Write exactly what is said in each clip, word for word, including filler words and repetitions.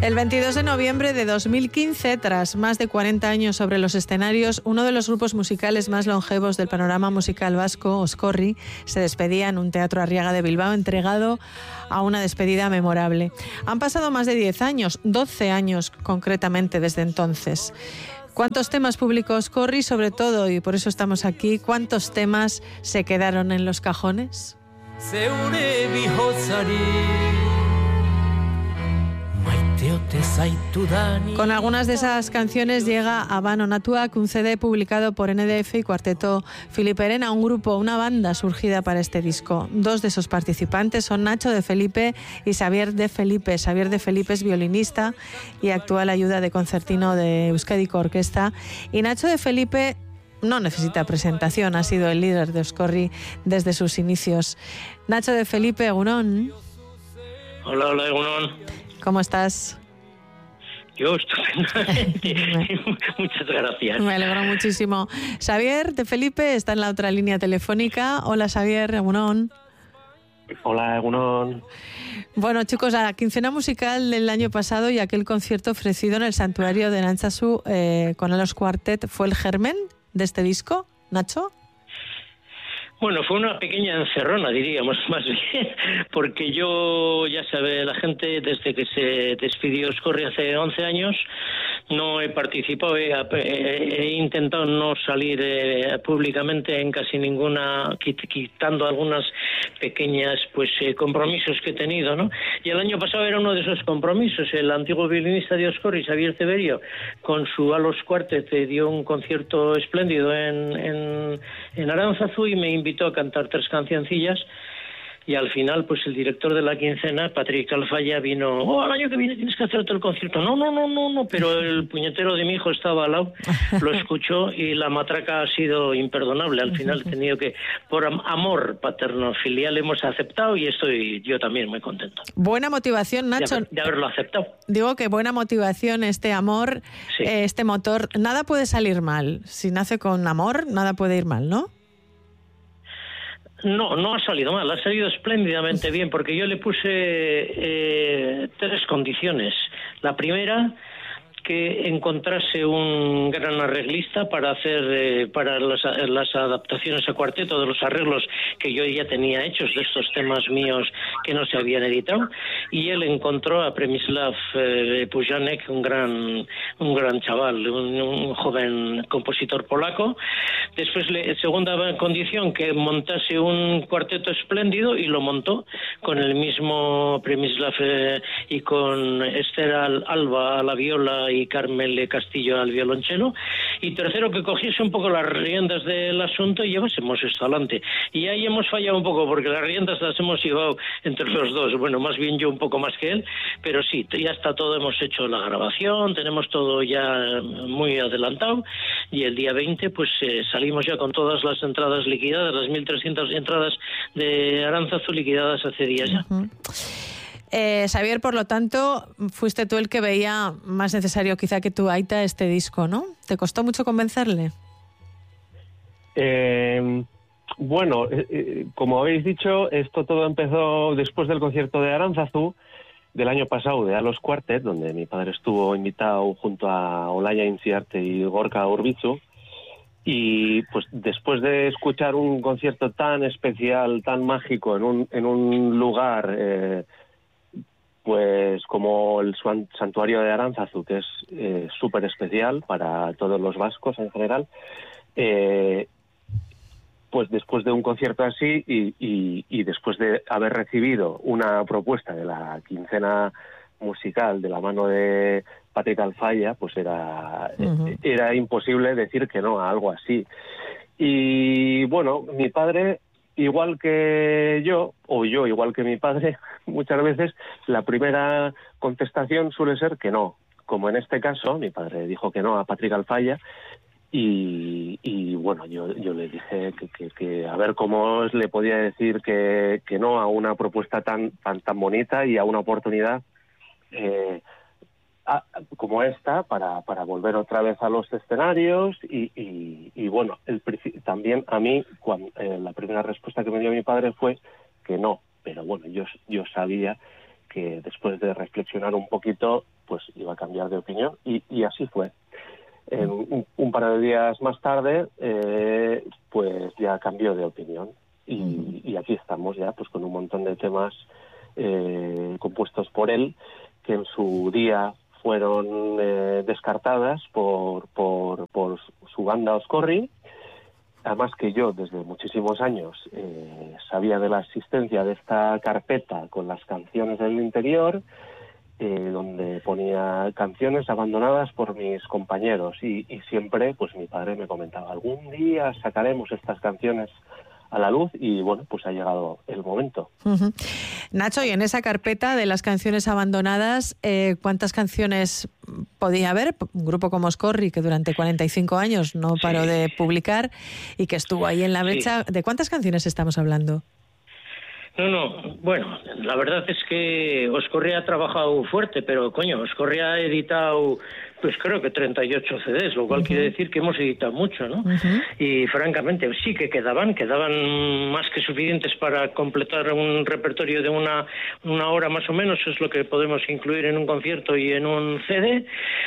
El veintidós de noviembre de dos mil quince, tras más de cuarenta años sobre los escenarios, uno de los grupos musicales más longevos del panorama musical vasco, Oscorri, se despedía en un teatro Arriaga de Bilbao, entregado a una despedida memorable. Han pasado más de diez años, doce años concretamente desde entonces. ¿Cuántos temas publicó Oscorri, sobre todo, y por eso estamos aquí, cuántos temas se quedaron en los cajones? Con algunas de esas canciones llega Habano Natuak, un C D publicado por N D F y Cuarteto Filiperena, un grupo, una banda surgida para este disco. Dos de esos participantes son Nacho de Felipe y Xavier de Felipe. Xavier de Felipe es violinista y actual ayuda de concertino de Euskadiko Orquesta. Y Nacho de Felipe no necesita presentación, ha sido el líder de Oscorri desde sus inicios. Nacho de Felipe, Egunon. Hola, hola, Egunon. ¿Cómo estás? Yo estupendamente. Muchas gracias. Me alegro muchísimo. Xavier de Felipe está en la otra línea telefónica. Hola, Xavier, Egunon. Hola, Egunon. Bueno, chicos, a la quincena musical del año pasado y aquel concierto ofrecido en el Santuario de Arantzazu eh, con los Quartet, ¿fue el germen de este disco, Nacho? Bueno, fue una pequeña encerrona, diríamos, más bien, porque yo, ya sabe la gente, desde que se despidió Oscorri hace once años, no he participado, he, he intentado no salir eh, públicamente en casi ninguna, quitando algunas pequeñas pues eh, compromisos que he tenido, ¿no? Y el año pasado era uno de esos compromisos. El antiguo violinista de Oscorri, Xavier Ceberio, con su Alos Quartet, dio un concierto espléndido en, en, en Aránzazu y me invitó a cantar tres cancioncillas. Y al final, pues el director de la quincena, Patrick Alfaya, vino, oh, al año que viene tienes que hacerte el concierto. No, no, no, no, no, pero el puñetero de mi hijo estaba al lado, lo escuchó y la matraca ha sido imperdonable. Al final he tenido que, por amor paterno-filial, hemos aceptado y estoy yo también muy contento. Buena motivación, Nacho. De, de haberlo aceptado. Digo que buena motivación, este amor, sí. eh, este motor. Nada puede salir mal. Si nace con amor, nada puede ir mal, ¿no? No, no ha salido mal, ha salido espléndidamente bien, porque yo le puse eh, tres condiciones. La primera, que encontrase un gran arreglista para hacer eh, para las, las adaptaciones a cuarteto de los arreglos que yo ya tenía hechos de estos temas míos que no se habían editado, y él encontró a Przemysław eh, Pujanek, un gran un gran chaval, un, un joven compositor polaco. Después, le, segunda condición, que montase un cuarteto espléndido, y lo montó con el mismo Przemysław eh, y con Esther Alba a la viola y Carmel Castillo al violonchelo. Y tercero, que cogiese un poco las riendas del asunto y llevásemos esto adelante. Y ahí hemos fallado un poco, porque las riendas las hemos llevado entre los dos. Bueno, más bien yo un poco más que él, pero sí, ya está todo, hemos hecho la grabación, tenemos todo ya muy adelantado, y el día veinte pues eh, salimos ya con todas las entradas liquidadas, las mil trescientas entradas de Aránzazu liquidadas hace días ya. Uh-huh. Eh, Xavier, por lo tanto, fuiste tú el que veía más necesario quizá que tu aita este disco, ¿no? ¿Te costó mucho convencerle? Eh, bueno, eh, como habéis dicho, esto todo empezó después del concierto de Aránzazu del año pasado de Alos Quartet, donde mi padre estuvo invitado junto a Olaya Inciarte y Gorka Urbizu. Y pues después de escuchar un concierto tan especial, tan mágico, en un, en un lugar eh, pues como el santuario de Aránzazu, que es eh, súper especial para todos los vascos en general, eh, pues después de un concierto así y, y, y después de haber recibido una propuesta de la quincena musical de la mano de Patrick Alfaya, pues era, uh-huh. era imposible decir que no a algo así. Y bueno, mi padre, igual que yo, o yo igual que mi padre, muchas veces la primera contestación suele ser que no. Como en este caso, mi padre dijo que no a Patrick Alfaya, y, y bueno, yo, yo le dije que, que, que a ver cómo le podía decir que, que no a una propuesta tan, tan, tan bonita y a una oportunidad eh, a, como esta para, para volver otra vez a los escenarios. Y, y, y bueno, el, también a mí cuando, eh, la primera respuesta que me dio mi padre fue que no, pero bueno, yo, yo sabía que después de reflexionar un poquito, pues iba a cambiar de opinión, y, y así fue. En un, un par de días más tarde, eh, pues ya cambió de opinión, y, y aquí estamos ya pues con un montón de temas eh, compuestos por él, que en su día fueron eh, descartadas por, por, por su banda Oscorri. Además que yo desde muchísimos años eh, sabía de la existencia de esta carpeta con las canciones del interior, eh, donde ponía canciones abandonadas por mis compañeros, y, y siempre pues mi padre me comentaba, algún día sacaremos estas canciones a la luz, y bueno, pues ha llegado el momento. Uh-huh. Nacho, y en esa carpeta de las canciones abandonadas, eh, ¿cuántas canciones podía haber? Un grupo como Oscorri, que durante cuarenta y cinco años no paró sí. de publicar y que estuvo ahí en la brecha. Sí. ¿De cuántas canciones estamos hablando? No, no, bueno, la verdad es que Oscorri ha trabajado fuerte, pero coño, Oscorri ha editado, pues creo que treinta y ocho C Ds, lo cual uh-huh. quiere decir que hemos editado mucho, ¿no? Uh-huh. Y francamente sí que quedaban, quedaban más que suficientes para completar un repertorio de una, una hora más o menos, es lo que podemos incluir en un concierto y en un C D,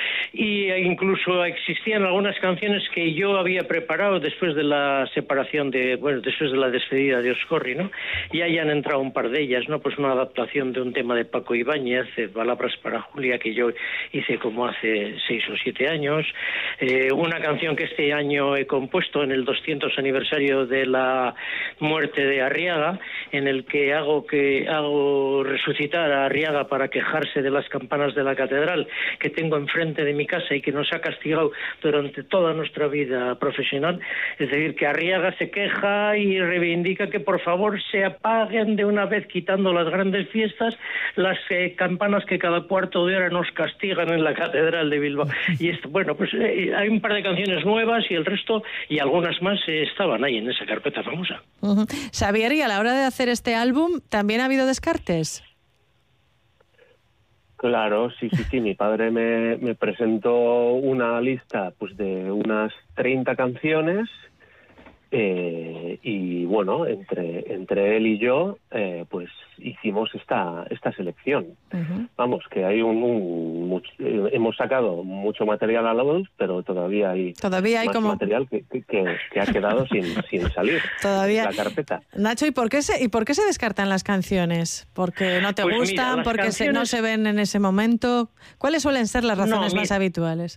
y incluso existían algunas canciones que yo había preparado después de la separación de, bueno, después de la despedida de Oscorri, ¿no? Y hayan entrado un par de ellas, ¿no? Pues una adaptación de un tema de Paco Ibáñez, de Palabras para Julia, que yo hice como hace seis o siete años, eh, una canción que este año he compuesto en el doscientos aniversario de la muerte de Arriaga, en el que hago que hago resucitar a Arriaga para quejarse de las campanas de la catedral que tengo enfrente de mi casa y que nos ha castigado durante toda nuestra vida profesional. Es decir, que Arriaga se queja y reivindica que por favor se apaguen de una vez, quitando las grandes fiestas, las eh, campanas que cada cuarto de hora nos castigan en la catedral de Bilbao. Y esto, bueno, pues eh, hay un par de canciones nuevas y el resto, y algunas más, eh, estaban ahí en esa carpeta famosa. Uh-huh. Xavier, y a la hora de hacer este álbum, ¿también ha habido descartes? Claro, sí, sí, sí. Mi padre me, me presentó una lista pues de unas treinta canciones, eh, y bueno, entre entre él y yo, eh, pues hicimos esta esta selección. Uh-huh. Vamos, que hay un, un mucho, eh, hemos sacado mucho material a la luz, pero todavía hay todavía hay más como material que, que, que ha quedado sin, sin salir todavía de la carpeta. Nacho, ¿y por qué se y por qué se descartan las canciones? ¿Porque no te pues gustan? Mira, ¿Porque canciones... se, no se ven en ese momento? ¿Cuáles suelen ser las razones no, más habituales?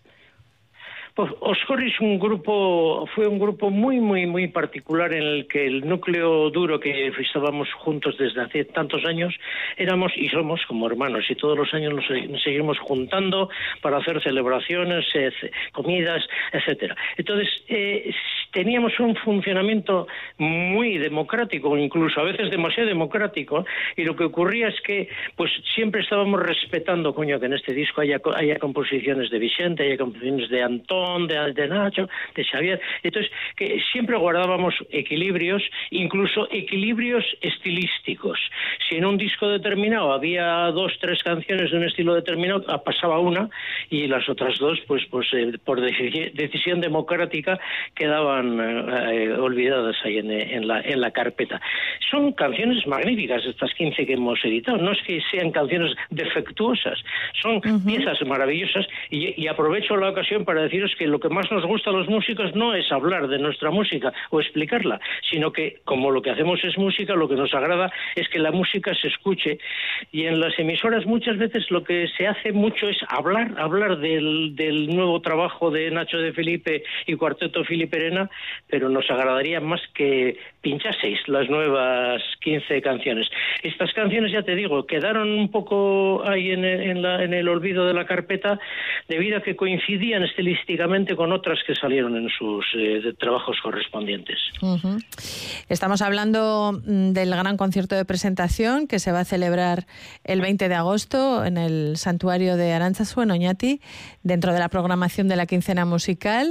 Pues Oscorri es un grupo, fue un grupo muy, muy, muy particular en el que el núcleo duro que estábamos juntos desde hace tantos años éramos y somos como hermanos, y todos los años nos, nos seguimos juntando para hacer celebraciones, eh, comidas, etcétera. Entonces eh, teníamos un funcionamiento muy democrático, incluso a veces demasiado democrático, y lo que ocurría es que pues siempre estábamos respetando, coño, que en este disco haya, haya composiciones de Vicente, haya composiciones de Antón, De, de Nacho, de Xavier. Entonces, que siempre guardábamos equilibrios, incluso equilibrios estilísticos. Si en un disco determinado había dos, tres canciones de un estilo determinado, pasaba una, y las otras dos, pues, pues eh, por dec- decisión democrática, quedaban eh, olvidadas ahí en, en, la, en la carpeta. Son canciones magníficas, estas quince que hemos editado. No es que sean canciones defectuosas, son uh-huh. piezas maravillosas, y, y aprovecho la ocasión para deciros que lo que más nos gusta a los músicos no es hablar de nuestra música o explicarla, sino que como lo que hacemos es música, lo que nos agrada es que la música se escuche, y en las emisoras muchas veces lo que se hace mucho es hablar, hablar del, del nuevo trabajo de Nacho de Felipe y Cuarteto Filiperena, pero nos agradaría más que pinchaseis las nuevas quince canciones. Estas canciones, ya te digo, quedaron un poco ahí en el, en la, en el olvido de la carpeta debido a que coincidían estilísticamente con otras que salieron en sus eh, trabajos correspondientes. Uh-huh. Estamos hablando del gran concierto de presentación que se va a celebrar el veinte de agosto en el Santuario de Arantzazu, en Oñati, dentro de la programación de la quincena musical,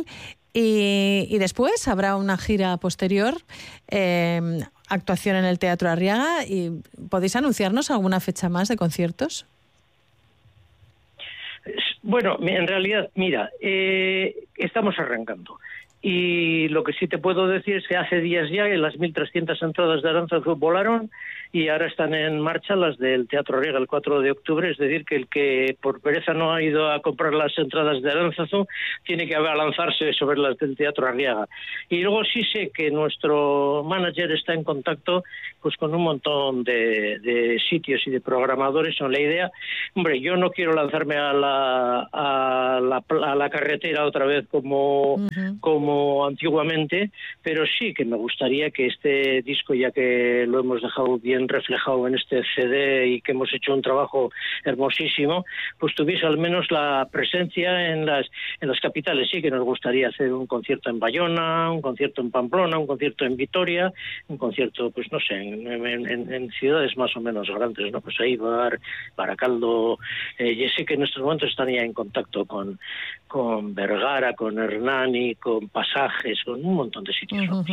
y, y después habrá una gira posterior, eh, actuación en el Teatro Arriaga. ¿Y podéis anunciarnos alguna fecha más de conciertos? Bueno, en realidad, mira, eh, estamos arrancando. y lo que sí te puedo decir es que hace días ya las mil trescientas entradas de Aránzazu volaron y ahora están en marcha las del Teatro Riega el cuatro de octubre, es decir, que el que por pereza no ha ido a comprar las entradas de Aránzazu tiene que abalanzarse sobre las del Teatro Arriaga. Y luego sí sé que nuestro manager está en contacto pues con un montón de, de sitios y de programadores con la idea. Hombre, yo no quiero lanzarme a la, a la, a la carretera otra vez como, uh-huh. como antiguamente, pero sí que me gustaría que este disco, ya que lo hemos dejado bien reflejado en este C D y que hemos hecho un trabajo hermosísimo, pues tuviese al menos la presencia en las en las capitales. Sí que nos gustaría hacer un concierto en Bayona, un concierto en Pamplona, un concierto en Vitoria, un concierto, pues no sé, en, en, en ciudades más o menos grandes, ¿no? Pues Eibar, Baracaldo, eh, y sé que en estos momentos están ya en contacto con, con Vergara, con Hernani, con Pasajes, con un montón de sitios. Uh-huh.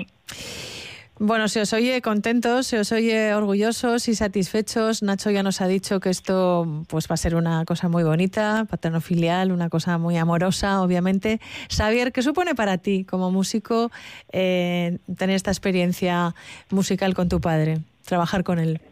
Bueno, se os oye contentos, se os oye orgullosos y satisfechos. Nacho ya nos ha dicho que esto pues va a ser una cosa muy bonita, paterno-filial, una cosa muy amorosa, obviamente. Xavier, ¿qué supone para ti como músico eh, tener esta experiencia musical con tu padre, trabajar con él?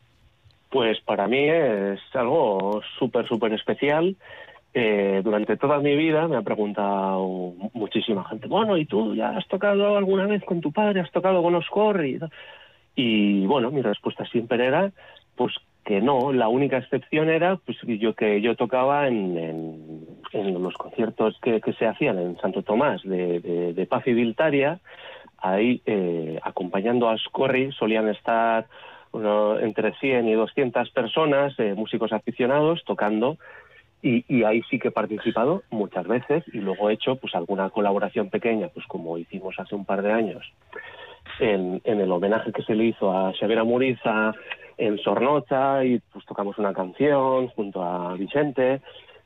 Pues para mí es algo súper, súper especial. Eh, durante toda mi vida me ha preguntado muchísima gente, bueno, ¿y tú ya has tocado alguna vez con tu padre? ¿Has tocado con Oscorri? Y bueno, mi respuesta siempre era pues que no. La única excepción era pues yo que yo tocaba en, en, en los conciertos que, que se hacían en Santo Tomás de, de, de Paz y Viltaria. Ahí eh, acompañando a Oscorri solían estar uno, entre cien y doscientas personas, eh, músicos aficionados, tocando. Y, y ahí sí que he participado muchas veces y luego he hecho pues alguna colaboración pequeña, pues como hicimos hace un par de años en, en el homenaje que se le hizo a Xavier Amuriza en Sornocha, y pues tocamos una canción junto a Vicente.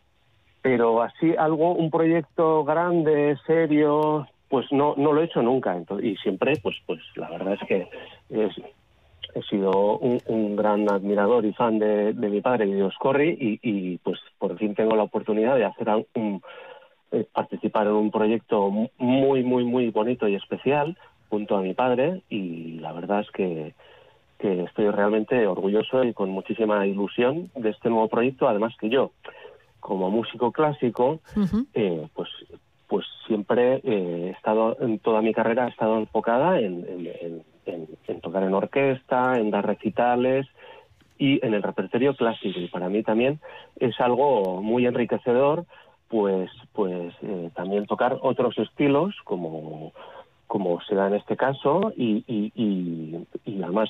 Pero así algo, un proyecto grande, serio, pues no no lo he hecho nunca. Entonces, y siempre pues pues la verdad es que es, he sido un, un gran admirador y fan de, de mi padre y de Oscorri, y, y pues por fin tengo la oportunidad de hacer un, eh, participar en un proyecto muy, muy, muy bonito y especial junto a mi padre, y la verdad es que, que estoy realmente orgulloso y con muchísima ilusión de este nuevo proyecto. Además que yo, como músico clásico, uh-huh. eh, pues pues siempre eh, he estado, en toda mi carrera he estado enfocada en, en, en En, en tocar en orquesta, en dar recitales y en el repertorio clásico. Y para mí también es algo muy enriquecedor, pues pues eh, también tocar otros estilos, como como se da en este caso, y, y, y, y además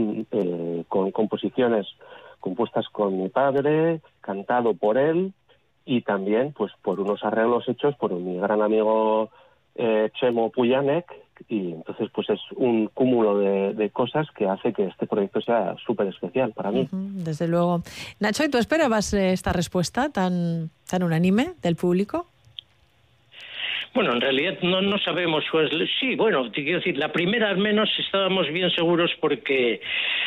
eh, con composiciones compuestas con mi padre, cantado por él, y también pues por unos arreglos hechos por mi gran amigo eh, Chemo Pujanek. Y entonces pues es un cúmulo de, de cosas que hace que este proyecto sea súper especial para mí. Uh-huh, desde luego. Nacho, ¿y tú esperabas esta respuesta tan, tan unánime del público? Bueno, en realidad no, no sabemos. Pues, sí, bueno, te quiero decir, la primera al menos estábamos bien seguros porque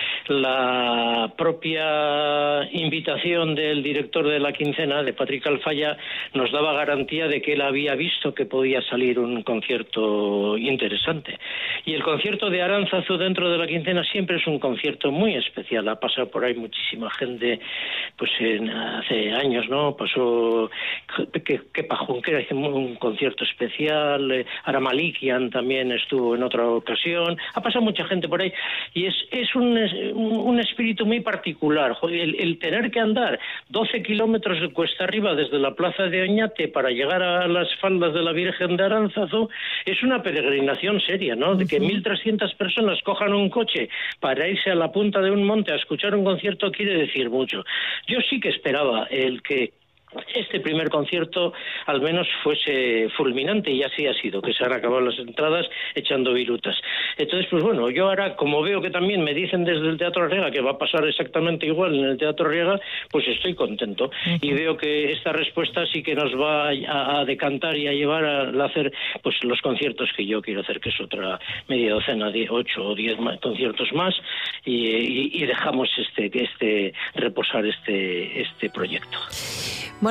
la propia invitación del director de la quincena, de Patrick Alfaya, nos daba garantía de que él había visto que podía salir un concierto interesante. Y el concierto de Aránzazu dentro de la quincena siempre es un concierto muy especial. Ha pasado por ahí muchísima gente, pues en, hace años, ¿no? Pasó que, que Pajunquera hizo un concierto especial, eh, Aramalikian también estuvo en otra ocasión. Ha pasado mucha gente por ahí y es, es un... Es, un espíritu muy particular. El, el tener que andar doce kilómetros de cuesta arriba desde la plaza de Oñate para llegar a las faldas de la Virgen de Aránzazu es una peregrinación seria, ¿no? De que mil trescientas personas cojan un coche para irse a la punta de un monte a escuchar un concierto quiere decir mucho. Yo sí que esperaba el que este primer concierto al menos fuese fulminante, y así ha sido, que se han acabado las entradas echando virutas. Entonces, pues bueno, yo ahora, como veo que también me dicen desde el Teatro Arriaga que va a pasar exactamente igual en el Teatro Arriaga, pues estoy contento. Uh-huh. Y veo que esta respuesta sí que nos va a, a decantar y a llevar a hacer pues los conciertos que yo quiero hacer, que es otra media docena de ocho o diez más, conciertos más, y, y, y dejamos este, este reposar este, este proyecto. Bueno,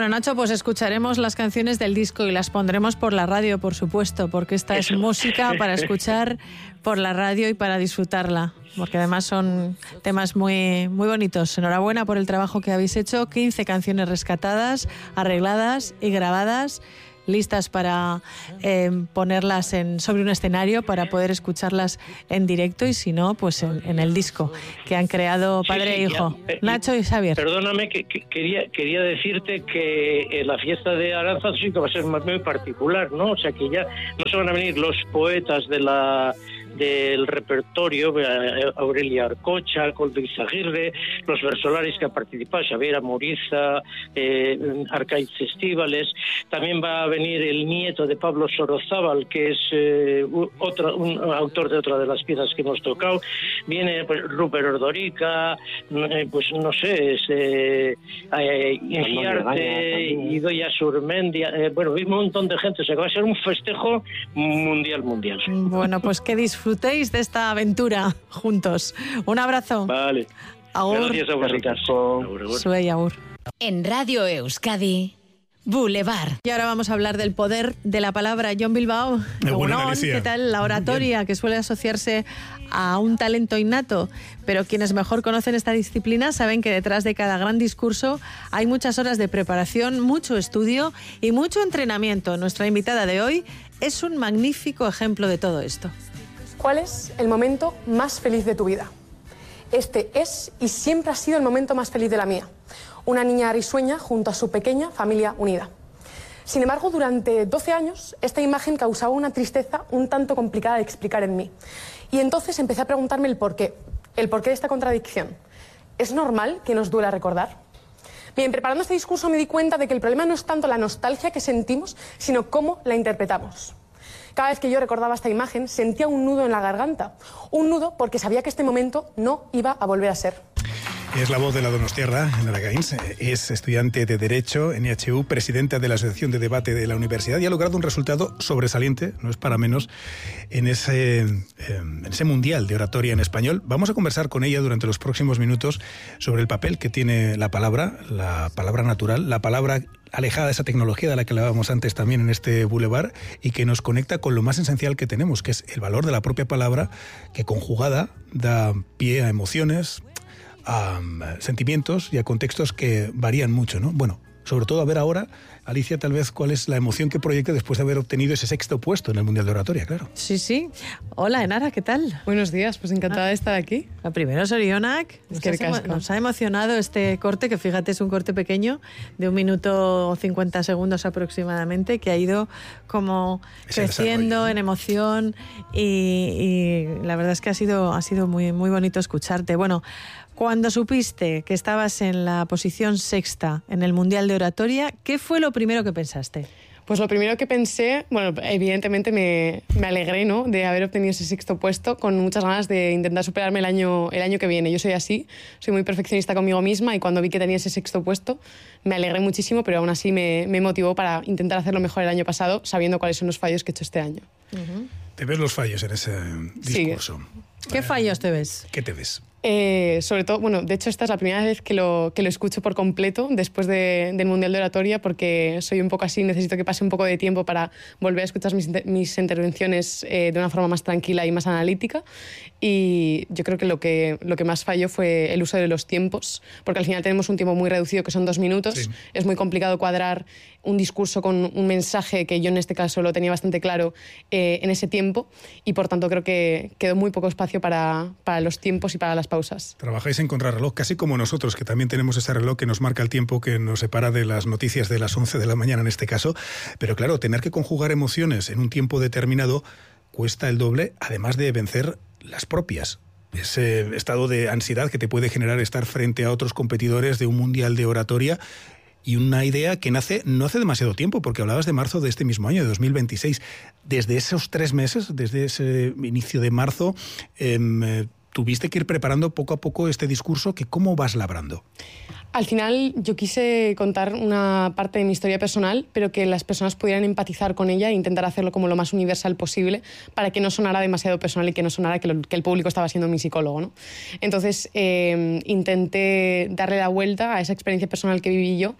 Nacho, pues escucharemos las canciones del disco y las pondremos por la radio, por supuesto, porque esta Eso. es música para escuchar por la radio y para disfrutarla, porque además son temas muy, muy bonitos. Enhorabuena por el trabajo que habéis hecho, quince canciones rescatadas, arregladas y grabadas, listas para eh, ponerlas en, sobre un escenario para poder escucharlas en directo y si no, pues en, en el disco que han creado padre sí, sí, e hijo, ya, eh, Nacho y Xavier. Perdóname, que, que quería quería decirte que eh, la fiesta de Aránzazu sí que va a ser muy particular, ¿no? O sea que ya no se van a venir los poetas de la del repertorio, Aurelia Arcocha, Coldo Izaguirre, los versolaris que han participado, Xavier Amoriza, eh, Arcaiz Estíbales. También va a venir el nieto de Pablo Sorozábal, que es eh, otro, un autor de otra de las piezas que hemos tocado. Viene pues, Rupert Ordorica, eh, pues no sé, es, eh, eh, Inciarte, Idoia Surmendia, eh, bueno, un montón de gente, o sea que va a ser un festejo mundial, mundial. Bueno, pues que disfrutéis de esta aventura juntos. Un abrazo. Vale. Agur. Gracias a vosotros. Suey, agur. En Radio Euskadi, Boulevard. Y ahora vamos a hablar del poder de la palabra. Jon Bilbao, bueno, ¿qué tal? La oratoria, que suele asociarse a un talento innato, pero quienes mejor conocen esta disciplina saben que detrás de cada gran discurso hay muchas horas de preparación, mucho estudio y mucho entrenamiento. Nuestra invitada de hoy es un magnífico ejemplo de todo esto. ¿Cuál es el momento más feliz de tu vida? Este es y siempre ha sido el momento más feliz de la mía. Una niña risueña junto a su pequeña familia unida. Sin embargo, durante doce años, esta imagen causaba una tristeza un tanto complicada de explicar en mí. Y entonces empecé a preguntarme el porqué. El porqué de esta contradicción. ¿Es normal que nos duela recordar? Bien, preparando este discurso me di cuenta de que el problema no es tanto la nostalgia que sentimos, sino cómo la interpretamos. Cada vez que yo recordaba esta imagen, sentía un nudo en la garganta. Un nudo porque sabía que este momento no iba a volver a ser. Es la voz de la Donostiarra, Enara Gainz. Es estudiante de Derecho en I H U, presidenta de la Asociación de Debate de la Universidad y ha logrado un resultado sobresaliente, no es para menos, en ese, en ese Mundial de Oratoria en Español. Vamos a conversar con ella durante los próximos minutos sobre el papel que tiene la palabra, la palabra natural, la palabra alejada de esa tecnología de la que hablábamos antes también en este Boulevard y que nos conecta con lo más esencial que tenemos, que es el valor de la propia palabra, que conjugada da pie a emociones, a um, sentimientos y a contextos que varían mucho, ¿no? Bueno, sobre todo a ver ahora, Alicia, tal vez cuál es la emoción que proyecta después de haber obtenido ese sexto puesto en el Mundial de Oratoria, claro. Sí, sí. Hola, Enara, ¿qué tal? Buenos días, pues encantada ah. de estar aquí. Lo primero, Sorionak, nos, emo- nos ha emocionado este corte, que fíjate es un corte pequeño, de un minuto cincuenta segundos aproximadamente, que ha ido como ese creciendo en emoción y, y la verdad es que ha sido, ha sido muy, muy bonito escucharte. Bueno, cuando supiste que estabas en la posición sexta en el Mundial de Oratoria, ¿qué fue lo primero que pensaste? Pues lo primero que pensé, bueno, evidentemente me, me alegré, ¿no?, de haber obtenido ese sexto puesto, con muchas ganas de intentar superarme el año, el año que viene. Yo soy así, soy muy perfeccionista conmigo misma y cuando vi que tenía ese sexto puesto me alegré muchísimo, pero aún así me, me motivó para intentar hacerlo mejor el año pasado, sabiendo cuáles son los fallos que he hecho este año. Uh-huh. ¿Te ves los fallos en ese discurso? Sí. ¿Qué fallos te ves? ¿Qué te ves? Eh, sobre todo, bueno, de hecho esta es la primera vez que lo, que lo escucho por completo después de, del Mundial de Oratoria, porque soy un poco así, necesito que pase un poco de tiempo para volver a escuchar mis, mis intervenciones eh, de una forma más tranquila y más analítica, y yo creo que lo, que lo que más falló fue el uso de los tiempos, porque al final tenemos un tiempo muy reducido que son dos minutos, sí. Es muy complicado cuadrar un discurso con un mensaje que yo en este caso lo tenía bastante claro eh, en ese tiempo, y por tanto creo que quedó muy poco espacio para, para los tiempos y para las pausas. Trabajáis en contrarreloj, casi como nosotros, que también tenemos ese reloj que nos marca el tiempo que nos separa de las noticias de las once de la mañana en este caso, pero claro, tener que conjugar emociones en un tiempo determinado cuesta el doble, además de vencer las propias. Ese estado de ansiedad que te puede generar estar frente a otros competidores de un Mundial de Oratoria. Y una idea que nace no hace demasiado tiempo, porque hablabas de marzo de este mismo año, de dos mil veintiséis. Desde esos tres meses, desde ese inicio de marzo, eh, tuviste que ir preparando poco a poco este discurso, que ¿cómo vas labrando? Al final yo quise contar una parte de mi historia personal, pero que las personas pudieran empatizar con ella e intentar hacerlo como lo más universal posible para que no sonara demasiado personal y que no sonara que, lo, que el público estaba siendo mi psicólogo, ¿no? Entonces eh, intenté darle la vuelta a esa experiencia personal que viví yo,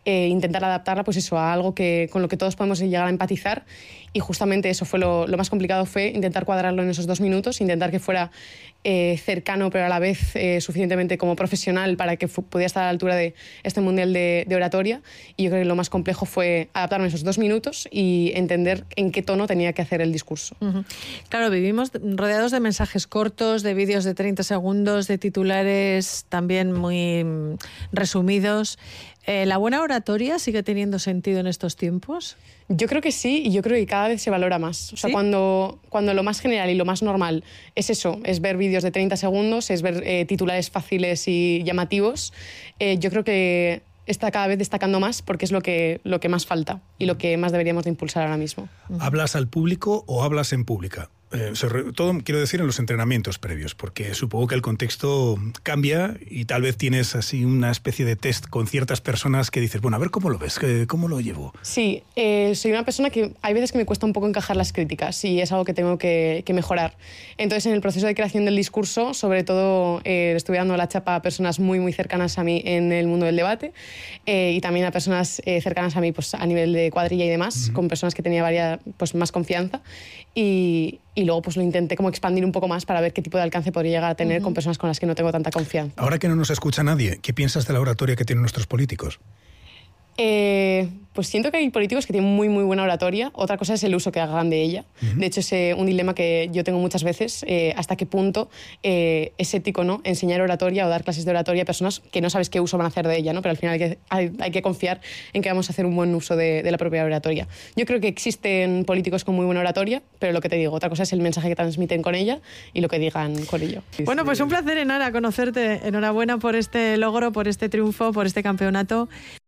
eh, intentar adaptarla pues eso, a algo que, con lo que todos podemos llegar a empatizar. Y justamente eso fue lo, lo más complicado, fue intentar cuadrarlo en esos dos minutos, intentar que fuera eh, cercano, pero a la vez eh, suficientemente como profesional para que pudiera estar a la altura de este Mundial de, de Oratoria. Y yo creo que lo más complejo fue adaptarme esos dos minutos y entender en qué tono tenía que hacer el discurso. Uh-huh. Claro, vivimos rodeados de mensajes cortos, de vídeos de treinta segundos, de titulares también muy resumidos. Eh, ¿La buena oratoria sigue teniendo sentido en estos tiempos? Yo creo que sí, y yo creo que cada vez se valora más. O sea, ¿Sí? cuando, cuando lo más general y lo más normal es eso, es ver vídeos de treinta segundos, es ver eh, titulares fáciles y llamativos, eh, yo creo que está cada vez destacando más porque es lo que, lo que más falta y lo que más deberíamos de impulsar ahora mismo. ¿Hablas al público o hablas en pública? Eh, sobre todo, quiero decir, en los entrenamientos previos, porque supongo que el contexto cambia y tal vez tienes así una especie de test con ciertas personas que dices, bueno, a ver cómo lo ves, cómo lo llevo. Sí, eh, soy una persona que hay veces que me cuesta un poco encajar las críticas y es algo que tengo que, que mejorar. Entonces, en el proceso de creación del discurso, sobre todo, eh, estuve dando la chapa a personas muy, muy cercanas a mí en el mundo del debate eh, y también a personas eh, cercanas a mí pues, a nivel de cuadrilla y demás, uh-huh. con personas que tenía varia, pues, más confianza y... Y luego pues lo intenté como expandir un poco más para ver qué tipo de alcance podría llegar a tener uh-huh. con personas con las que no tengo tanta confianza. Ahora que no nos escucha nadie, ¿qué piensas de la oratoria que tienen nuestros políticos? Eh, pues siento que hay políticos que tienen muy, muy buena oratoria. Otra cosa es el uso que hagan de ella. Uh-huh. De hecho, es eh, un dilema que yo tengo muchas veces, eh, hasta qué punto eh, es ético, ¿no?, enseñar oratoria o dar clases de oratoria a personas que no sabes qué uso van a hacer de ella, ¿no? Pero al final hay que, hay, hay que confiar en que vamos a hacer un buen uso de, de la propia oratoria. Yo creo que existen políticos con muy buena oratoria, pero lo que te digo, otra cosa es el mensaje que transmiten con ella y lo que digan con ello. Bueno, pues un placer, Enara, conocerte. Enhorabuena por este logro, por este triunfo, por este campeonato.